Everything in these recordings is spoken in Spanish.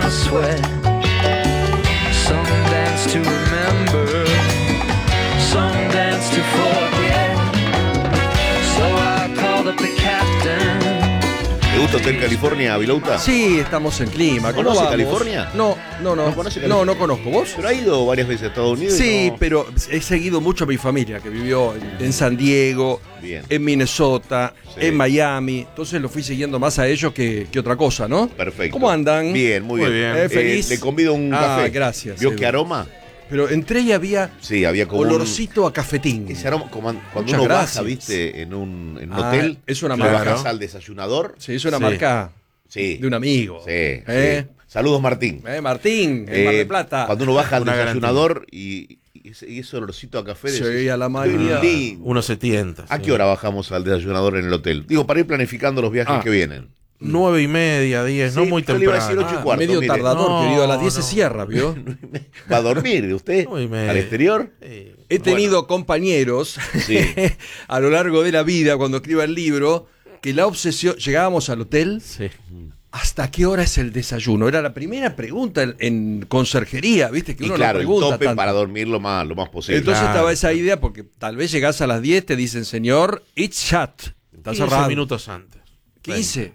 the sweat. Some dance to remember, some dance to forget. So I called up the captain. ¿Te gusta Hotel California, Vilouta? Sí, estamos en clima. ¿Cómo ¿Conoce vamos? California? No. ¿No conoce California? No conozco. ¿Vos? Pero ha ido varias veces a Estados Unidos. Sí, no. pero he seguido mucho a mi familia, que vivió en San Diego, Bien. en Minnesota, Sí. en Miami. Entonces lo fui siguiendo más a ellos que otra cosa, ¿no? Perfecto. ¿Cómo andan? Bien, muy bien. Feliz. Le convido un café. Gracias. ¿Vio sí. qué aroma? Pero entré y había Sí, había como olorcito a cafetín. ese aroma, como cuando Muchas uno gracias. baja, viste, en un Ah, hotel. es una le marca. bajás al desayunador. Sí, es una Sí. marca Sí. de un amigo. Sí, sí. Saludos, Martín. Martín, en Mar del Plata. Cuando uno baja al Una desayunador y ese olorcito a café. Se decís, oía la qué mayoría. lindo. Uno se tienta. ¿A sí. qué hora bajamos al desayunador en el hotel? Digo, para ir planificando los viajes que vienen. 9:30, 10, Sí, no muy yo le iba a temprano. decir 8:15. medio mire. tardador, No, querido. A las 10 se no. cierra, ¿vio? ¿Va a dormir usted? 9:30. ¿Al exterior? He tenido compañeros Sí. a lo largo de la vida, cuando escriba el libro, que la obsesión. Llegábamos al hotel. Sí. ¿Hasta qué hora es el desayuno? Era la primera pregunta en conserjería, ¿viste? Que Y uno claro, no el pregunta tope tanto. para dormir lo más posible. Entonces Claro. estaba esa idea, porque tal vez llegás a las 10, te dicen, señor, it's shut. Está 15 cerrado. minutos antes. 15.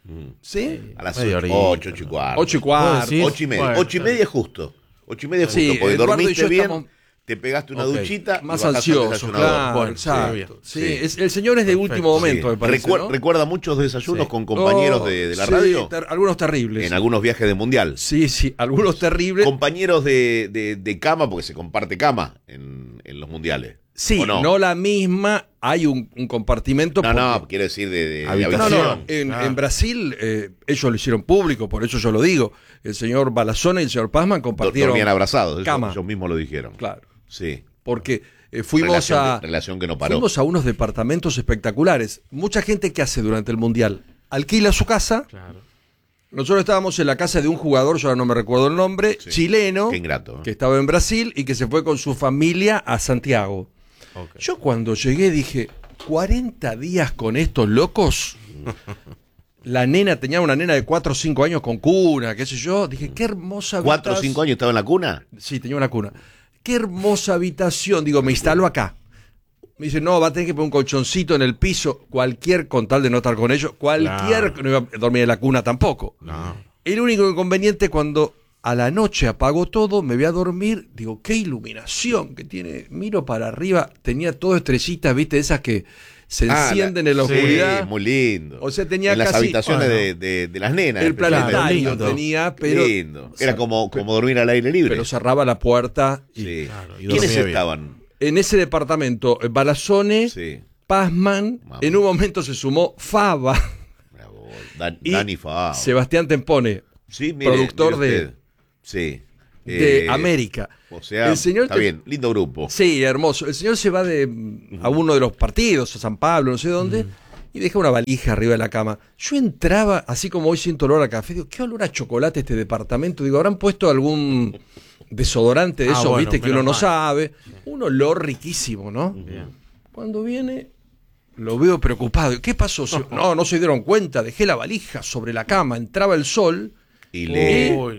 ¿Sí? A las Media 8, horita. 8:15. 8 y cuarto. Sí. 8:30. Bueno, 8:30 es justo. 8:30 es justo, Sí, porque Eduardo y dormiste yo bien, estamos te pegaste una Ok. duchita. y Más bajás al ansioso, desayunador. claro, Bueno, exacto. sí, Sí, bien. el señor es de Perfecto. último momento, Sí. me parece, ¿no? ¿Recuerda muchos desayunos Sí. con compañeros Oh, de la sí, radio? algunos terribles. En algunos viajes de mundial. Sí, algunos terribles. Compañeros de cama, porque se comparte cama en los mundiales. Sí, ¿O no? no la misma, hay un compartimento. No, porque- no, quiero decir de Habitación. habitación. En Brasil, ellos lo hicieron público, por eso yo lo digo. El señor Balazone y el señor Pazman compartieron. Dormían abrazados, cama. ellos mismos lo dijeron. Claro, Sí. porque fuimos Relación que no paró. fuimos a unos departamentos espectaculares. Mucha gente que hace durante el Mundial alquila su casa. Claro. Nosotros estábamos en la casa de un jugador, yo ahora no me recuerdo el nombre, Sí. chileno, Qué ingrato, ¿eh? que estaba en Brasil y que se fue con su familia a Santiago. Ok. Yo cuando llegué dije, 40 días con estos locos. La nena, tenía una nena de 4 o 5 años con cuna, qué sé yo. Dije, qué hermosa 4 o habitación. 5 años estaba en la cuna. Sí, tenía una cuna. Qué hermosa habitación. Digo, me instalo acá. Me dice, no, va a tener que poner un colchoncito en el piso. Cualquier, con tal de no estar con ellos, cualquier. Claro. No iba a dormir en la cuna tampoco. No. El único inconveniente cuando a la noche apagó todo, me voy a dormir, digo, qué iluminación que tiene. Miro para arriba, tenía todo estrellitas, viste, esas que se encienden en la sí, oscuridad. muy lindo. O sea, tenía en las casi- habitaciones bueno, de las nenas. El especialmente. planetario lindo. tenía, pero, Lindo. Era como dormir al aire libre. pero cerraba la puerta. Y Sí. Claro, y ¿Quiénes dormía bien. estaban? en ese departamento, Balazone, Sí. Pazman, Mamá. en un momento se sumó Fava, Bravo. y Dani Fava. Sebastián Tempone, Sí, mire, productor mire de- usted. Sí. de América. O sea, El señor está te- bien, lindo grupo. Sí, hermoso. El señor se va a uno de los partidos, a San Pablo, no sé dónde, y deja una valija arriba de la cama. Yo entraba, así como hoy siento olor a café, digo, ¿qué olor a chocolate este departamento? Digo, ¿habrán puesto algún desodorante de esos, bueno, viste, que uno menos no mal. sabe? Un olor riquísimo, ¿no? Bien. Cuando viene, lo veo preocupado. ¿Qué pasó? No se dieron cuenta, dejé la valija sobre la cama, entraba el sol, Y Uy.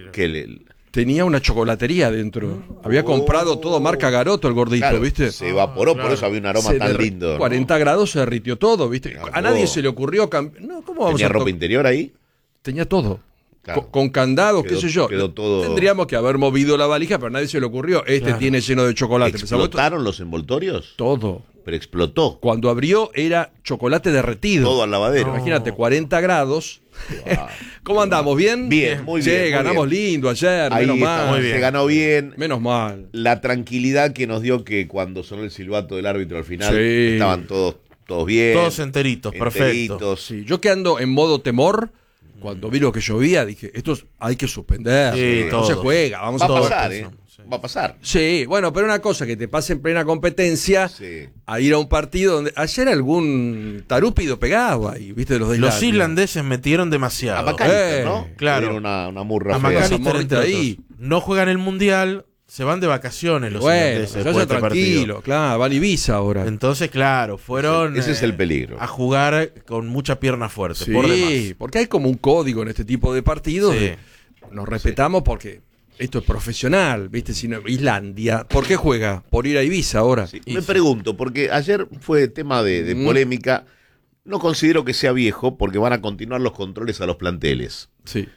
tenía una chocolatería dentro. Había comprado todo marca Garoto el gordito, claro, ¿viste? se evaporó, por claro. eso había un aroma Se tan derri- lindo. ¿no? 40 grados se derritió todo, ¿viste? Claro. A nadie se le ocurrió cambiar. No, ¿cómo vamos ¿Tenía a ropa interior ahí? Tenía todo. Claro. Con candados, Quedó- qué sé yo. quedó todo- Tendríamos que haber movido la valija, pero a nadie se le ocurrió. Este Claro. tiene lleno de chocolate. Pensamos, ¿Explotaron los envoltorios? todo. Pero explotó. Cuando abrió era chocolate derretido. Todo al lavadero. Imagínate, 40 grados. Wow. ¿Cómo andamos? ¿Bien? Bien, muy Che, bien, muy ganamos bien. lindo ayer, Ahí menos está, mal. muy bien. se ganó bien. Menos mal. La tranquilidad que nos dio que cuando sonó el silbato del árbitro al final Sí. estaban todos bien. Todos enteritos, perfecto. enteritos. Sí, yo que ando en modo temor, cuando vi lo que llovía, dije, esto hay que suspender. Sí, no todos. se juega, vamos Va a a Todos pasar, pensamos, sí. Va a pasar. Sí, bueno, pero una cosa, que te pase en plena competencia Sí. a ir a un partido donde ayer algún tarúpido pegaba y viste los de Los Islandia. irlandeses metieron A demasiado. McAllister, ¿no? claro. Le dieron una murra A fea. McAllister, Zamorita entre ahí. otros. No juegan el mundial, se van de vacaciones los Bueno, irlandeses se después vaya de este tranquilo, partido. claro, van a Ibiza ahora. Entonces, claro, fueron Ese es el peligro. a jugar con mucha pierna fuerte, Sí, por demás. porque hay como un código en este tipo de partidos. Sí. de nos respetamos porque esto es profesional, ¿viste? Si no, Islandia, ¿por qué juega? Por ir a Ibiza ahora. Sí, me pregunto, porque ayer fue tema de polémica. No considero que sea viejo porque van a continuar los controles a los planteles. Sí.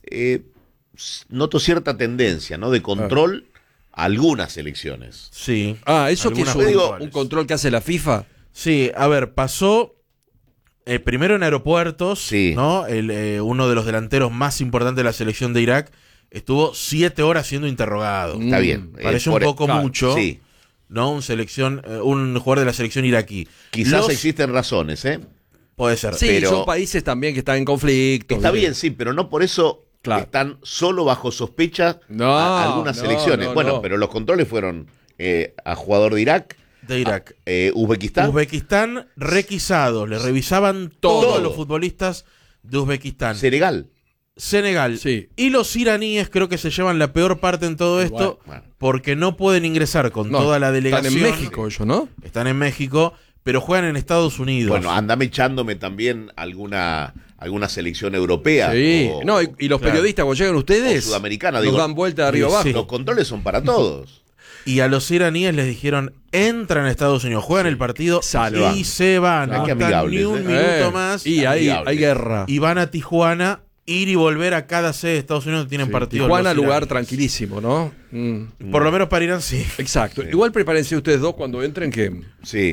Noto cierta tendencia, ¿no? De control a algunas selecciones. Sí. ¿Eso que es Algunas un control que hace la FIFA? Sí, a ver, pasó primero en aeropuertos, Sí. ¿no? Uno de los delanteros más importantes de la selección de Irak estuvo 7 horas siendo interrogado. Está bien. Parece un poco claro, mucho, Sí. ¿no? Un jugador de la selección iraquí. Quizás Los- existen razones, ¿eh? Puede ser. Sí, Pero- son países también que están en conflicto. Está bien, sí, pero no por eso Claro. están solo bajo sospecha No, algunas no, selecciones. no, Bueno, no. pero los controles fueron a jugador de Irak, De Irak. Uzbekistán. Uzbekistán requisados, le revisaban todos Todo. los futbolistas de Uzbekistán. Senegal. Senegal. Sí. Y los iraníes creo que se llevan la peor parte en todo esto Bueno. porque no pueden ingresar con No, toda la delegación. Están en México ellos, ¿no? Están en México, pero juegan en Estados Unidos. Bueno, andame echándome también alguna selección europea. Sí. o- No, y los claro. periodistas cuando llegan ustedes o sudamericana, nos digo. dan vuelta de arriba Sí, abajo. sí. Los controles son para todos. Y a los iraníes les dijeron, entran a Estados Unidos, juegan el partido Salvan. y se van. Hay No que están amigables, ni un ¿eh? minuto más. Y hay Amigables. guerra. Y van a Tijuana, ir y volver a cada sede de Estados Unidos que tienen partidos. Tijuana, los lugar iraníes. tranquilísimo, ¿no? Por lo menos para Irán sí. Exacto. Igual prepárense ustedes dos cuando entren que... Sí.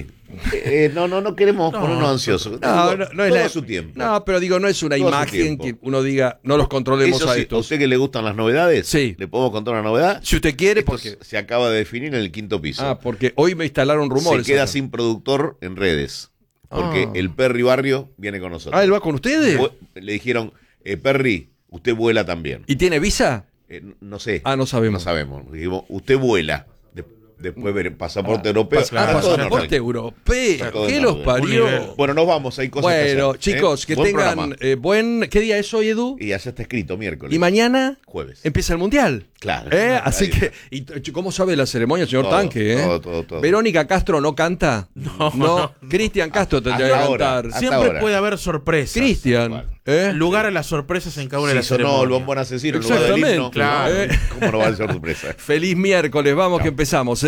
No queremos ponernos ansiosos. No, Digo, no es todo la... su tiempo. No, pero digo, no es una Todo su imagen tiempo. que uno diga, no los controlemos Eso a sí, ¿a estos. usted que le gustan las novedades? Sí. ¿Le podemos contar una novedad? Si usted quiere, Esto porque... se acaba de definir en el 5º piso. porque hoy me instalaron rumores. Se queda acá. sin productor en redes. Porque Ah. el Perry Barrio viene con nosotros. ¿Él va con ustedes? Le dijeron, Perry, usted vuela también. ¿Y tiene visa? No sé. No sabemos. No sabemos. Dijimos, usted vuela. Después ver pasaporte europeo. claro, Está todo en Pasaporte orden. europeo. Está todo ¿Qué en los orden. parió? Un nivel. Bueno, nos vamos. Hay cosas que Bueno, hacer, chicos, que Buen tengan programa. buen... ¿Qué día es hoy, Edu? Y allá está escrito miércoles. Y mañana Jueves. empieza el Mundial. Claro. Así Ahí que, ¿cómo sabe la ceremonia, señor Todo, Tanque? todo. ¿Verónica Castro no canta? No. Cristian Castro tendría que Hasta ahora. cantar. Hasta Siempre ahora. puede haber sorpresas. Cristian. Lugar a las sorpresas en cada una de Si las sonó el ceremonias. bombón asesino en lugar del himno. Exactamente. Claro. ¿Cómo no va a ser sorpresa? Feliz miércoles, vamos que empezamos,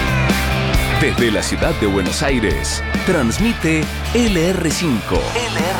Desde la ciudad de Buenos Aires, transmite LR5.